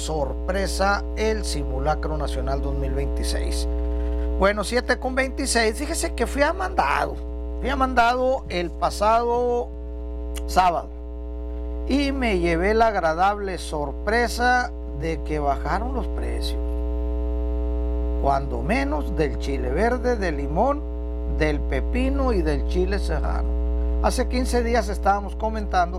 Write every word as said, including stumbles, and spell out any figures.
sorpresa el Simulacro Nacional dos mil veintiséis. Bueno, siete con veintiséis, fíjese que fui a mandado, fui a mandado el pasado sábado y me llevé la agradable sorpresa de que bajaron los precios, cuando menos del chile verde, del limón, del pepino y del chile serrano. Hace quince días estábamos comentando